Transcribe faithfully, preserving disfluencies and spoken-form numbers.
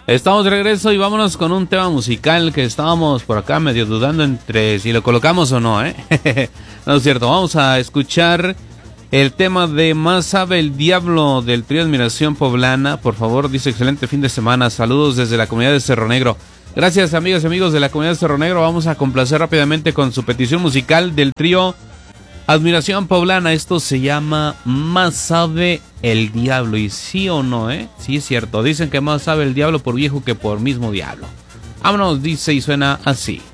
Estamos de regreso y vámonos con un tema musical que estábamos por acá medio dudando entre si lo colocamos o no, ¿eh? No es cierto, vamos a escuchar el tema de Más sabe el diablo del trío Admiración Poblana. Por favor, dice excelente fin de semana. Saludos desde la comunidad de Cerro Negro. Gracias, amigas y amigos de la comunidad de Cerro Negro. Vamos a complacer rápidamente con su petición musical del trío Admiración Poblana. Esto se llama Más sabe el diablo. Y sí o no, ¿eh? Sí es cierto. Dicen que más sabe el diablo por viejo que por mismo diablo. Vámonos, dice y suena así.